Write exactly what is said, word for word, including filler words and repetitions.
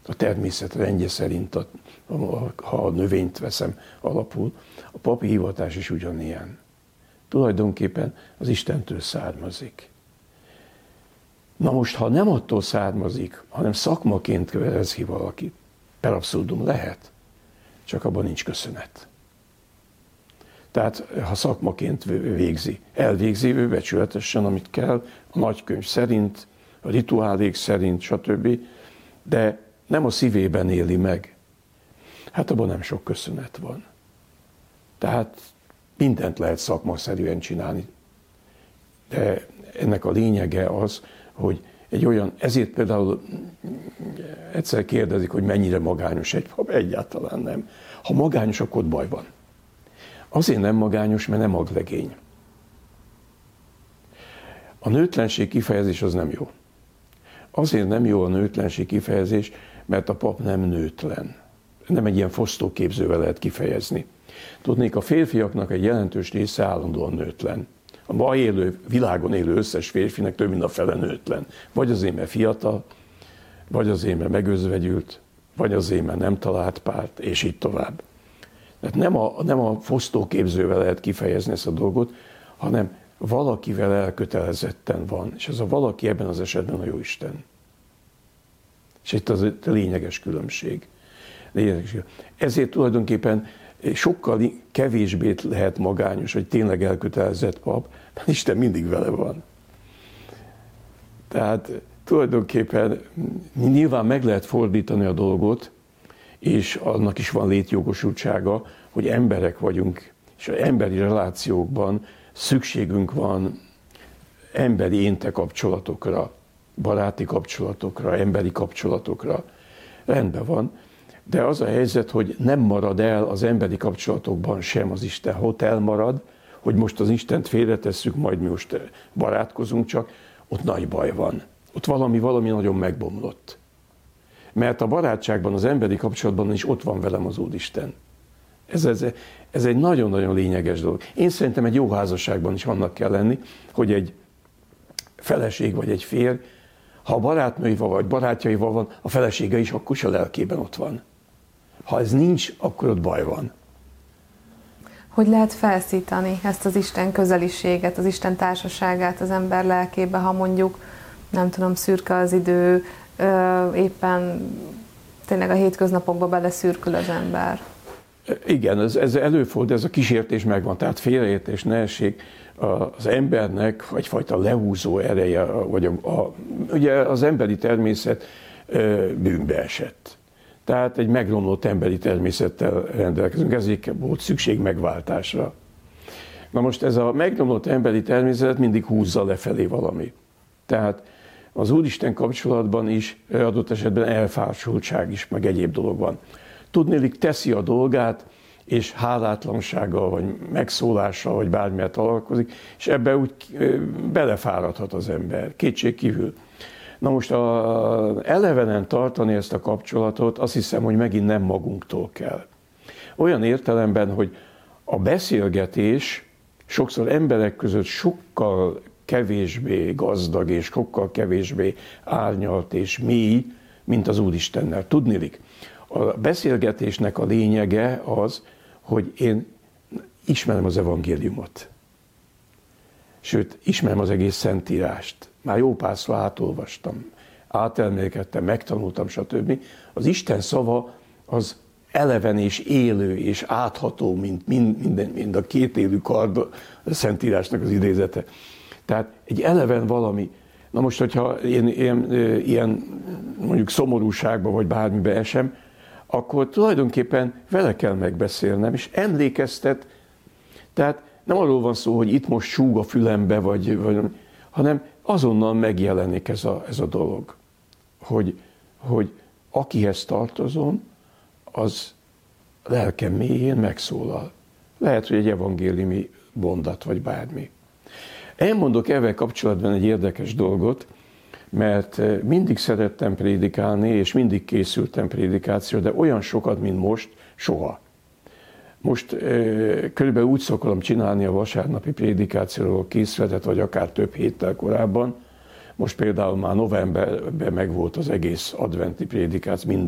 a természet rendje szerint, a, a, ha a növényt veszem alapul, a papi hivatás is ugyanilyen. Tulajdonképpen az Istentől származik. Na most, ha nem attól származik, hanem szakmaként kötelezi valakit, per abszurdum lehet, csak abban nincs köszönet. Tehát, ha szakmaként végzi, elvégzi ő becsületesen, amit kell, a nagykönyv szerint, a rituálék szerint, stb., de nem a szívében éli meg, hát abban nem sok köszönet van. Tehát mindent lehet szakmaszerűen csinálni, de ennek a lényege az, hogy egy olyan, ezért például egyszer kérdezik, hogy mennyire magányos egy pap, egyáltalán nem. Ha magányos, akkor baj van. Azért nem magányos, mert nem aglegény. A nőtlenség kifejezés az nem jó. Azért nem jó a nőtlenség kifejezés, mert a pap nem nőtlen. Nem egy ilyen fosztóképzővel lehet kifejezni. Tudnék, a férfiaknak egy jelentős része állandóan nőtlen. A ma élő, világon élő összes férfinek több mint a fele nőtlen. Vagy azért, mert fiatal, vagy azért, mert megözvegyült, vagy azért, mert nem talált párt, és így tovább. Tehát nem a, nem a fosztóképzővel lehet kifejezni ezt a dolgot, hanem valakivel elkötelezetten van. És ez a valaki ebben az esetben a Jóisten. És itt az a lényeges különbség. Lényeges. Ezért tulajdonképpen sokkal kevésbé lehet magányos, hogy tényleg elkötelezett pap, mert Isten mindig vele van. Tehát tulajdonképpen nyilván meg lehet fordítani a dolgot, és annak is van létjogosultsága, hogy emberek vagyunk, és az emberi relációkban szükségünk van emberi énte kapcsolatokra, baráti kapcsolatokra, emberi kapcsolatokra. Rendben van, de az a helyzet, hogy nem marad el az emberi kapcsolatokban sem az Isten, ha ott elmarad, hogy most az Istent félretesszük, majd mi most barátkozunk csak, ott nagy baj van. Ott valami, valami nagyon megbomlott. Mert a barátságban, az emberi kapcsolatban is ott van velem az Úristen. Ez, ez, ez egy nagyon-nagyon lényeges dolog. Én szerintem egy jó házasságban is annak kell lenni, hogy egy feleség vagy egy férj, ha a barátnőival vagy barátjaival van, a felesége is akkor is a lelkében ott van. Ha ez nincs, akkor ott baj van. Hogy lehet felszítani ezt az Isten közeliséget, az Isten társaságát az ember lelkébe, ha mondjuk, nem tudom, szürke az idő, éppen tényleg a hétköznapokba beleszürkül az ember? Igen, ez, ez előfordul, ez a kísértés megvan, tehát félreértés ne essék, az embernek egyfajta lehúzó ereje, vagy a, a, ugye az emberi természet bűnbe esett. Tehát egy megromlott emberi természettel rendelkezünk, ezért volt szükség megváltásra. Na most ez a megromlott emberi természet mindig húzza lefelé valami. Tehát az Úristen kapcsolatban is adott esetben elfásultság is, meg egyéb dolog van. Tudnélik, teszi a dolgát, és hálátlansággal, vagy megszólással, vagy bármilyet találkozik, és ebbe úgy belefáradhat az ember, kétségkívül. Na most a, elevenen tartani ezt a kapcsolatot, azt hiszem, hogy megint nem magunktól kell. Olyan értelemben, hogy a beszélgetés sokszor emberek között sokkal kevésbé gazdag, és sokkal kevésbé árnyalt és mély, mint az Úristennel. Tudnilik, a beszélgetésnek a lényege az, hogy én ismerem az evangéliumot. Sőt, ismerem az egész Szentírást. Már jó párszor átolvastam, átelmélkedtem, megtanultam, stb. Az Isten szava az eleven és élő és átható, mint mind, minden, mind a két élő kard, a Szentírásnak az idézete. Tehát egy eleven valami. Na most, hogyha én, én ilyen mondjuk szomorúságba vagy bármibe esem, akkor tulajdonképpen vele kell megbeszélnem, és emlékeztet, tehát nem arról van szó, hogy itt most súg a fülembe, vagy, vagy, hanem azonnal megjelenik ez a, ez a dolog, hogy, hogy akihez tartozom, az lelkem mélyén megszólal. Lehet, hogy egy evangéliumi mondat, vagy bármi. Elmondok ezzel kapcsolatban egy érdekes dolgot, mert mindig szerettem prédikálni, és mindig készültem prédikációra, de olyan sokat, mint most, soha. Most körülbelül úgy szoktam csinálni a vasárnapi prédikációról készületet, vagy akár több héttel korábban. Most például már novemberben megvolt az egész adventi prédikáció, minden